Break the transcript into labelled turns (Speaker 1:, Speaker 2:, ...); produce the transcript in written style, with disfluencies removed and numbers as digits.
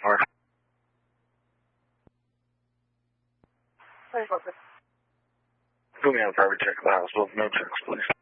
Speaker 1: Or
Speaker 2: Please,
Speaker 1: put me on a private check of the house with no checks, please.